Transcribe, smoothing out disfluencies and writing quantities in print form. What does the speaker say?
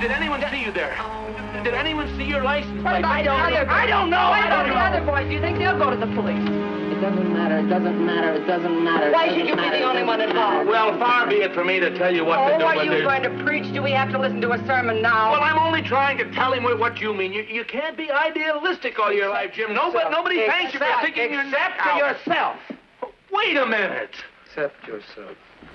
Did anyone see you there? Did anyone see your license plate? I don't know. What about the other boys? Do you think they'll go to the police? It doesn't matter. It doesn't matter. It doesn't matter. Why should you be the only one involved? Well, far be it for me to tell you what to do. Are you going to preach? Do we have to listen to a sermon now? Well, I'm only trying to tell him what you mean. You can't be idealistic all your life, Jim. Nobody thanks you for thinking Except for yourself. Wait a minute. Accept yourself.